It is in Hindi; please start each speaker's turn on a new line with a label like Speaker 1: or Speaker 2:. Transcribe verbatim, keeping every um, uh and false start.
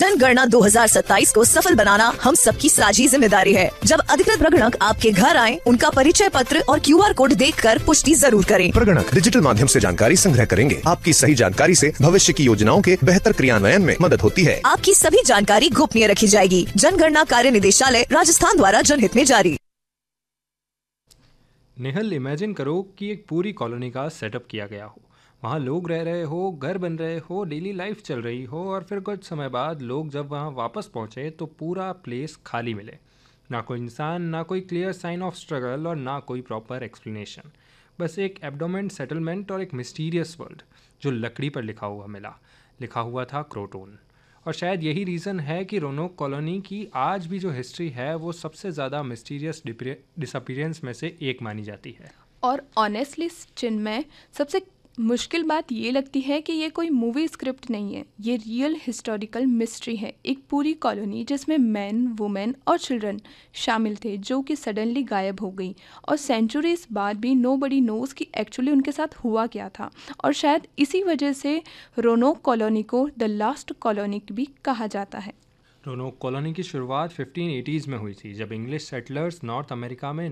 Speaker 1: जनगणना दो हज़ार सत्ताईस को सफल बनाना हम सबकी साझी जिम्मेदारी है। जब अधिकृत प्रगणक आपके घर आएं, उनका परिचय पत्र और क्यू आर कोड देखकर पुष्टि जरूर करें।
Speaker 2: प्रगणक डिजिटल माध्यम से जानकारी संग्रह करेंगे। आपकी सही जानकारी से भविष्य की योजनाओं के बेहतर क्रियान्वयन में मदद होती है।
Speaker 1: आपकी सभी जानकारी गोपनीय रखी जाएगी। जनगणना कार्य निदेशालय राजस्थान द्वारा जनहित में जारी।
Speaker 3: नेहल, इमेजिन करो कि एक पूरी कॉलोनी का सेटअप किया गया हो। वहाँ लोग रह रहे हो, घर बन रहे हो, डेली लाइफ चल रही हो, और फिर कुछ समय बाद लोग जब वहाँ वापस पहुँचे तो पूरा प्लेस खाली मिले। ना कोई इंसान, ना कोई क्लियर साइन ऑफ स्ट्रगल और ना कोई प्रॉपर एक्सप्लेनेशन। बस एक एब्डोमेंट सेटलमेंट और एक मिस्टीरियस वर्ल्ड जो लकड़ी पर लिखा हुआ मिला। लिखा हुआ था क्रोटोन। और शायद यही रीज़न है कि रोनोक कॉलोनी की आज भी जो हिस्ट्री है वो सबसे ज़्यादा मिस्टीरियस डिसअपीयरेंस में से एक मानी जाती है।
Speaker 4: और ऑनेस्टली चिन्मय, सबसे मुश्किल बात ये लगती है कि ये कोई मूवी स्क्रिप्ट नहीं है, ये रियल हिस्टोरिकल मिस्ट्री है। एक पूरी कॉलोनी जिसमें मैन, वुमेन और चिल्ड्रन शामिल थे जो कि सडनली गायब हो गई, और सेंचुरीज बाद भी नोबडी नोज़ कि एक्चुअली उनके साथ हुआ क्या था। और शायद इसी वजह से रोनोक कॉलोनी को द लास्ट कॉलोनी भी कहा जाता है।
Speaker 3: रोनोक कॉलोनी की शुरुआत फिफ्टीन एटीज़ में हुई थी, जब इंग्लिश सेटलर्स नॉर्थ अमेरिका में